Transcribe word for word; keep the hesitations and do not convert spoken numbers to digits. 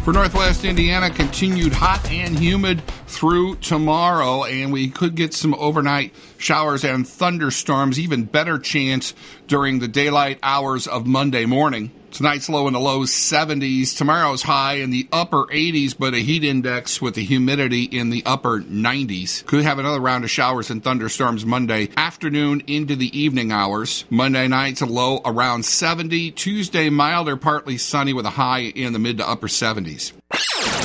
For Northwest Indiana, continued hot and humid through tomorrow, and we could get some overnight showers and thunderstorms, even better chance during the daylight hours of Monday morning. Tonight's low in the low seventies. Tomorrow's high in the upper eighties, but a heat index with the humidity in the upper nineties. Could have another round of showers and thunderstorms Monday afternoon into the evening hours. Monday night's a low around seventy. Tuesday, milder, partly sunny with a high in the mid to upper seventies.